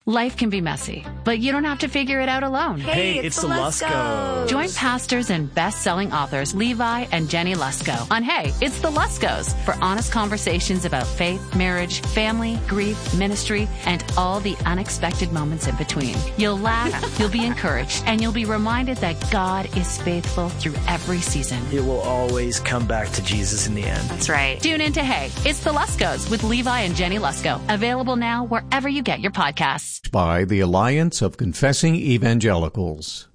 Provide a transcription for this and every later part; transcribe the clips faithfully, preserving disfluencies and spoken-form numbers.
Life can be messy, but you don't have to figure it out alone. Hey, Hey, it's, it's the the Luskos. Join pastors and best-selling authors Levi and Jenny Lusko on Hey, It's the Luskos for honest conversations about faith, marriage, family, grief, ministry, and all the unexpected moments in between. You'll laugh, you'll be encouraged, and you'll be reminded that God is faithful through every season. It will always come back to Jesus in the end. That's right. Tune in to Hey, It's the Luskos with Levi and Jenny Lusko. Available now wherever you get your podcasts. By the Alliance of Confessing Evangelicals.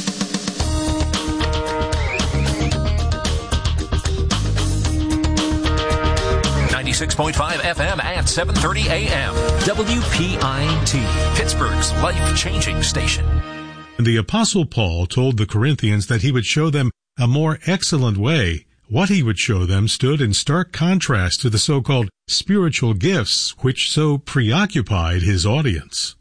ninety-six point five F M at seven thirty A M. W P I T, Pittsburgh's life-changing station. The Apostle Paul told the Corinthians that he would show them a more excellent way. What he would show them stood in stark contrast to the so-called spiritual gifts which so preoccupied his audience.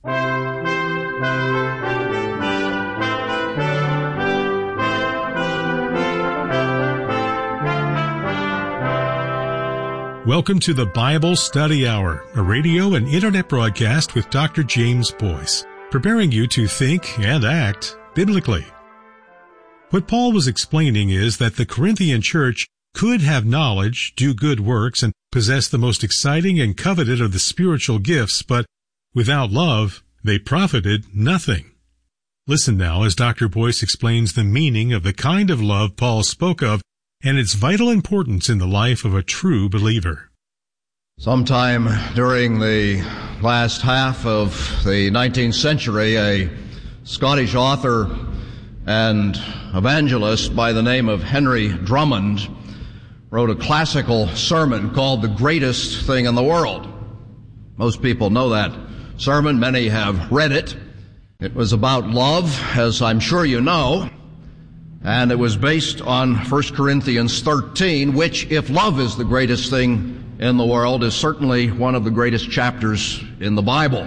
Welcome to the Bible Study Hour, a radio and internet broadcast with Doctor James Boyce, preparing you to think and act biblically. What Paul was explaining is that the Corinthian church could have knowledge, do good works, and possess the most exciting and coveted of the spiritual gifts, but without love, they profited nothing. Listen now as Doctor Boyce explains the meaning of the kind of love Paul spoke of and its vital importance in the life of a true believer. Sometime during the last half of the nineteenth century, a Scottish author and evangelist by the name of Henry Drummond wrote a classical sermon called The Greatest Thing in the World. Most people know that sermon. Many have read it. It was about love, as I'm sure you know, and it was based on First Corinthians thirteen, which, if love is the greatest thing in the world, is certainly one of the greatest chapters in the Bible.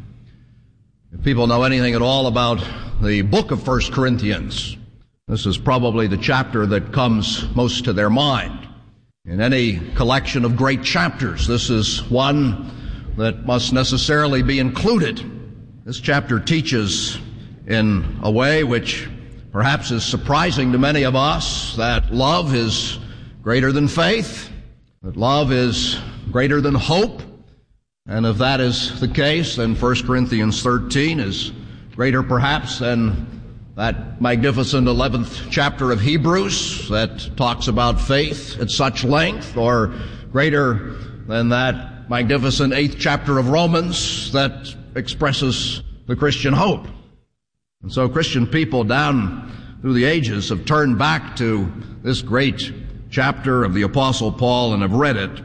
If people know anything at all about the book of First Corinthians, this is probably the chapter that comes most to their mind. In any collection of great chapters, this is one that must necessarily be included. This chapter teaches in a way which perhaps is surprising to many of us that love is greater than faith, that love is greater than hope, and if that is the case, then First Corinthians thirteen is greater perhaps than that magnificent eleventh chapter of Hebrews that talks about faith at such length, or greater than that magnificent eighth chapter of Romans that expresses the Christian hope. And so Christian people down through the ages have turned back to this great chapter of the Apostle Paul and have read it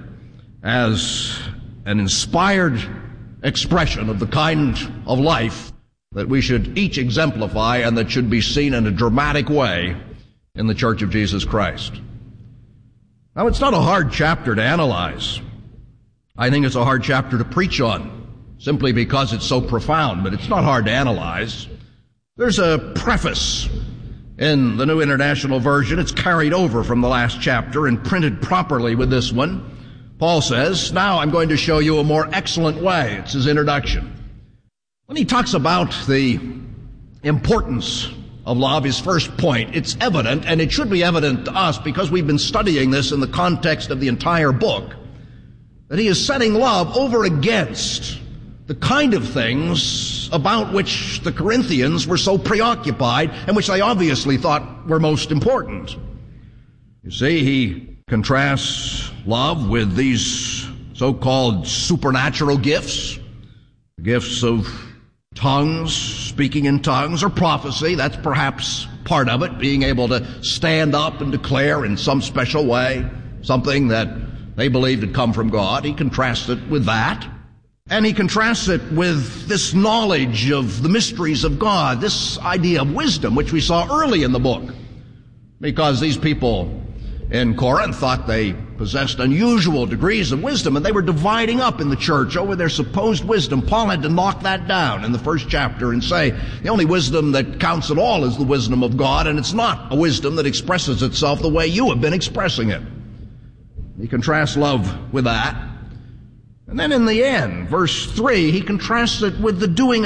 as an inspired expression of the kind of life that we should each exemplify and that should be seen in a dramatic way in the Church of Jesus Christ. Now, it's not a hard chapter to analyze. I think it's a hard chapter to preach on, simply because it's so profound, but it's not hard to analyze. There's a preface in the New International Version. It's carried over from the last chapter and printed properly with this one. Paul says, now I'm going to show you a more excellent way. It's his introduction. When he talks about the importance of love, his first point, it's evident, and it should be evident to us because we've been studying this in the context of the entire book, that he is setting love over against the kind of things about which the Corinthians were so preoccupied and which they obviously thought were most important. You see, he contrasts love with these so-called supernatural gifts, the gifts of tongues, speaking in tongues, or prophecy. That's perhaps part of it, being able to stand up and declare in some special way something that they believed had come from God. He contrasts it with that. And he contrasts it with this knowledge of the mysteries of God, this idea of wisdom, which we saw early in the book. Because these people in Corinth thought they possessed unusual degrees of wisdom, and they were dividing up in the church over their supposed wisdom. Paul had to knock that down in the first chapter and say, the only wisdom that counts at all is the wisdom of God, and it's not a wisdom that expresses itself the way you have been expressing it. He contrasts love with that. And then in the end, verse three, he contrasts it with the doing